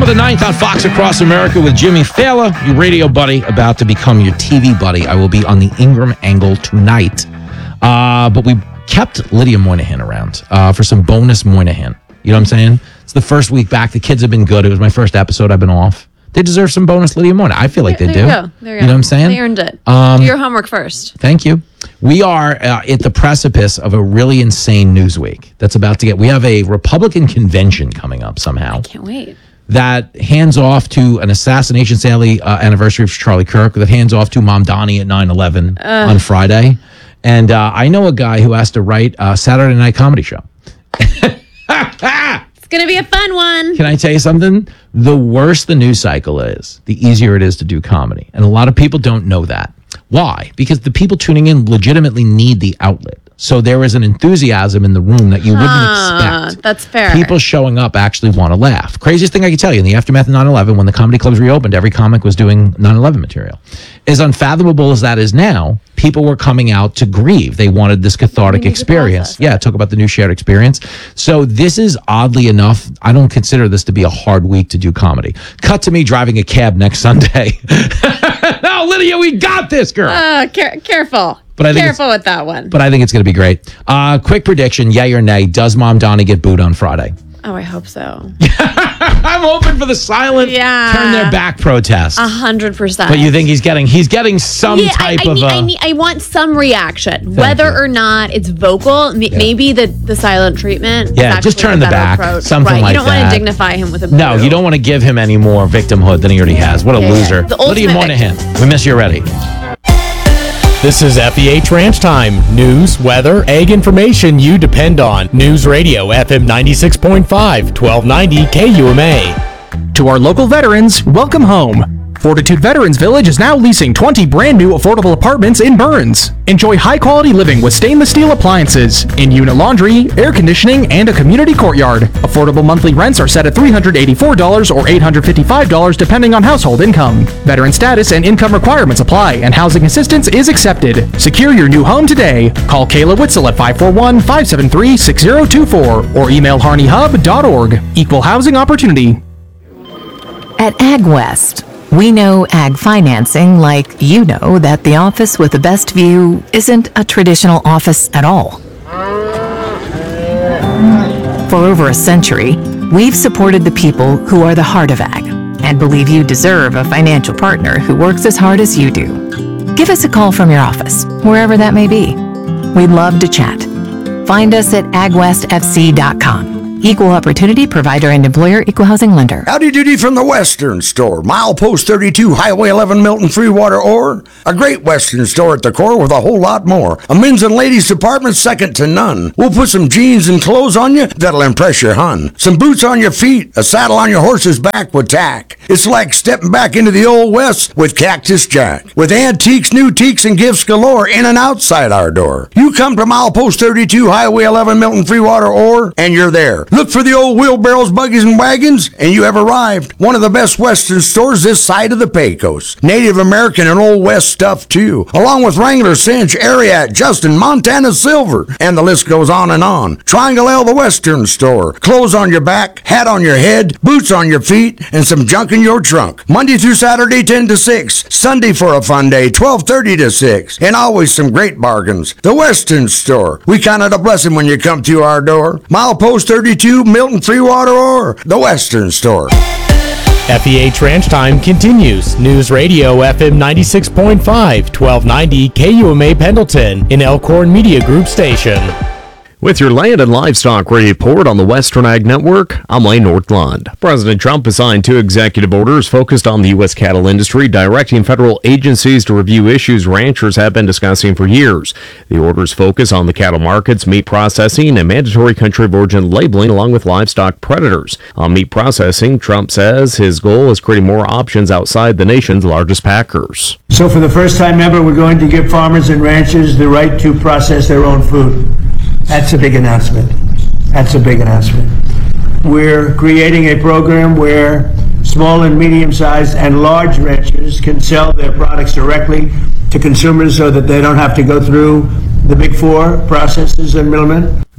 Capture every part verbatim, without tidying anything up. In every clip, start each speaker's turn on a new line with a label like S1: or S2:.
S1: Bottom of the ninth on Fox Across America with Jimmy Fallon, your radio buddy, about to become your T V buddy. I will be on the Ingram angle tonight. Uh, but we kept Lydia Moynihan around uh, for some bonus Moynihan. You know what I'm saying? It's the first week back. The kids have been good. It was my first episode. I've been off. They deserve some bonus Lydia Moynihan. I feel like
S2: there,
S1: they
S2: there
S1: do.
S2: You, go. There you,
S1: you know
S2: go.
S1: what I'm saying?
S2: They earned it.
S1: Um,
S2: Do your homework first.
S1: Thank you. We are uh, at the precipice of a really insane news week that's about to get. We have a Republican convention coming up somehow.
S2: I can't wait.
S1: That hands off to an assassination, sadly, uh, anniversary of Charlie Kirk, that hands off to Mom Donnie at nine eleven uh. on Friday. And uh, I know a guy who has to write a Saturday night comedy show.
S2: It's going to be a fun one.
S1: Can I tell you something? The worse the news cycle is, the easier it is to do comedy. And a lot of people don't know that. Why? Because the people tuning in legitimately need the outlet. So there is an enthusiasm in the room that you wouldn't
S2: huh,
S1: expect.
S2: That's fair.
S1: People showing up actually want to laugh. Craziest thing I can tell you, in the aftermath of nine eleven, when the comedy clubs reopened, every comic was doing nine eleven material. As unfathomable as that is now, people were coming out to grieve. They wanted this cathartic experience. Yeah, talk about the new shared experience. So this is, oddly enough, I don't consider this to be a hard week to do comedy. Cut to me driving a cab next Sunday. No, Lydia, we got this, girl.
S2: Uh, care- careful.
S1: But I think
S2: Careful with that one.
S1: But I think it's going to be great. Uh, quick prediction, yay or nay, does Mom Donnie get booed on Friday?
S2: Oh, I hope so.
S1: I'm hoping for the silent,
S2: yeah.
S1: turn their back protest.
S2: A hundred percent.
S1: But you think he's getting he's getting some
S2: yeah,
S1: type
S2: I, I
S1: of
S2: need,
S1: a...
S2: I, need, I want some reaction. Whether
S1: you.
S2: or not it's vocal, m- yeah. maybe the, the silent treatment
S1: Yeah,
S2: is
S1: just turn the back.
S2: Approach.
S1: Something
S2: right.
S1: like that.
S2: You don't want to dignify him with a boo.
S1: No, you don't want to give him any more victimhood than he already has. What a
S2: yeah,
S1: loser.
S2: Yeah.
S1: Lydia Moynihan, we miss you already.
S3: This is F E H Ranch Time. News, weather, ag information you depend on. News Radio F M ninety-six point five, twelve ninety K U M A.
S4: To our local veterans, welcome home. Fortitude Veterans Village is now leasing twenty brand new affordable apartments in Burns. Enjoy high quality living with stainless steel appliances, in-unit laundry, air conditioning, and a community courtyard. Affordable monthly rents are set at three hundred eighty-four dollars or eight hundred fifty-five dollars depending on household income. Veteran status and income requirements apply, and housing assistance is accepted. Secure your new home today. Call Kayla Witzel at five four one, five seven three, six zero two four or email harney hub dot org. Equal housing opportunity.
S5: At AgWest, we know ag financing like you know that the office with the best view isn't a traditional office at all. For over a century, we've supported the people who are the heart of ag and believe you deserve a financial partner who works as hard as you do. Give us a call from your office, wherever that may be. We'd love to chat. Find us at ag west f c dot com. Equal opportunity provider and employer, equal housing lender.
S6: Howdy doody from the Western Store. Milepost thirty-two, Highway eleven, Milton, Freewater, or a great Western store at the core with a whole lot more. A men's and ladies department second to none. We'll put some jeans and clothes on you that'll impress your hun. Some boots on your feet, a saddle on your horse's back with tack. It's like stepping back into the old West with Cactus Jack. With antiques, new teaks, and gifts galore in and outside our door. You come to Milepost thirty-two, Highway eleven, Milton, Freewater, or, and you're there. Look for the old wheelbarrows, buggies, and wagons, and you have arrived. One of the best Western stores this side of the Pecos. Native American and Old West stuff, too. Along with Wrangler, Cinch, Ariat, Justin, Montana Silver, and the list goes on and on. Triangle L, the Western Store. Clothes on your back, hat on your head, boots on your feet, and some junk in your trunk. Monday through Saturday, ten to six. Sunday for a fun day, twelve thirty to six. And always some great bargains. The Western Store. We count it a blessing when you come through our door. Milepost thirty-two, Milton, Freewater, or the Western Store.
S3: F E H Ranch Time continues. News Radio F M ninety-six point five, twelve ninety K U M A Pendleton, an Elkhorn Media Group station.
S7: With your land and livestock report on the Western Ag Network, I'm Lane Northland. President Trump has signed two executive orders focused on the U S cattle industry, directing federal agencies to review issues ranchers have been discussing for years. The orders focus on the cattle markets, meat processing, and mandatory country of origin labeling, along with livestock predators. On meat processing, Trump says his goal is creating more options outside the nation's largest packers.
S8: So for the first time ever, we're going to give farmers and ranchers the right to process their own food. That's a big announcement. That's a big announcement. We're creating a program where small and medium-sized and large ranchers can sell their products directly to consumers so that they don't have to go through the big four processors and middlemen.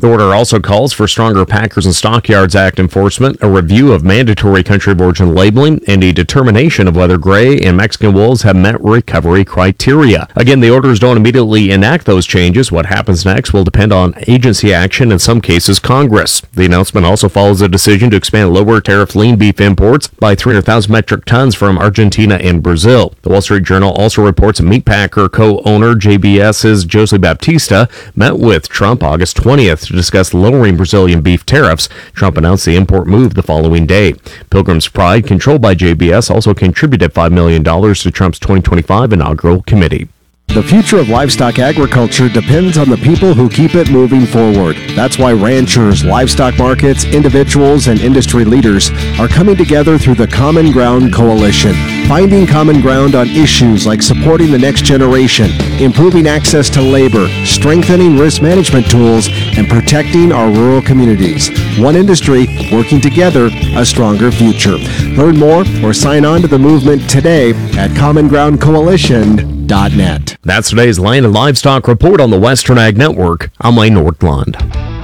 S7: The order also calls for stronger Packers and Stockyards Act enforcement, a review of mandatory country of origin labeling, and a determination of whether gray and Mexican wolves have met recovery criteria. Again, the orders don't immediately enact those changes. What happens next will depend on agency action, in some cases Congress. The announcement also follows a decision to expand lower tariff lean beef imports by three hundred thousand metric tons from Argentina and Brazil. The Wall Street Journal also reports meat packer co-owner JBS's Jose Baptista met with Trump August twentieth to discuss lowering Brazilian beef tariffs. Trump announced the import move the following day. Pilgrim's Pride, controlled by J B S, also contributed five million dollars to Trump's twenty twenty-five inaugural committee.
S9: The future of livestock agriculture depends on the people who keep it moving forward. That's why ranchers, livestock markets, individuals, and industry leaders are coming together through the Common Ground Coalition, finding common ground on issues like supporting the next generation, improving access to labor, strengthening risk management tools, and protecting our rural communities. One industry working together, a stronger future. Learn more or sign on to the movement today at common ground coalition dot net.
S7: That's today's Land and Livestock Report on the Western Ag Network. I'm Lane Nordlund.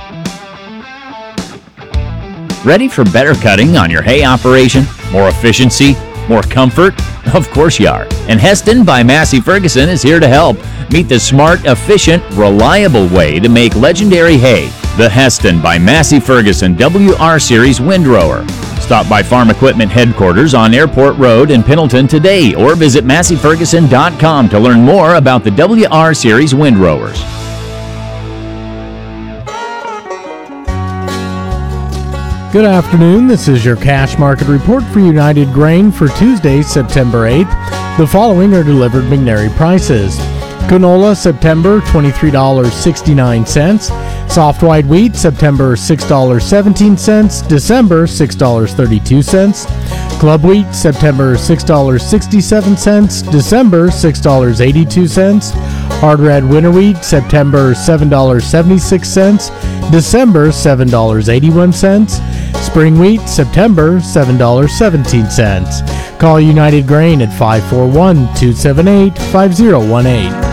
S10: Ready for better cutting on your hay operation? More efficiency? More comfort? Of course you are. And Heston by Massey Ferguson is here to help. Meet the smart, efficient, reliable way to make legendary hay. The Heston by Massey Ferguson W R Series Windrower. Stop by Farm Equipment Headquarters on Airport Road in Pendleton today or visit massey ferguson dot com to learn more about the W R Series Windrowers.
S3: Good afternoon. This is your cash market report for United Grain for Tuesday, September eighth. The following are delivered McNary prices. Canola, September, twenty-three dollars and sixty-nine cents. Soft white wheat, September, six dollars and seventeen cents. December, six dollars and thirty-two cents. Club wheat, September, six dollars and sixty-seven cents. December, six dollars and eighty-two cents. Hard red winter wheat, September, seven dollars and seventy-six cents. December, seven dollars and eighty-one cents. Spring wheat, September, seven dollars and seventeen cents. Call United Grain at five four one, two seven eight, five zero one eight.